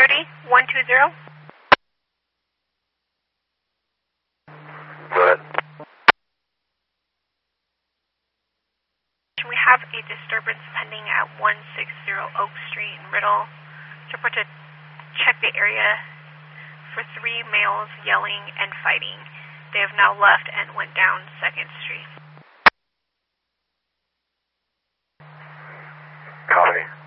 120. Go ahead. We have a disturbance pending at 160 Oak Street in Riddle. Support to check the area for 3 males yelling and fighting. They have now left and went down 2nd Street. Copy.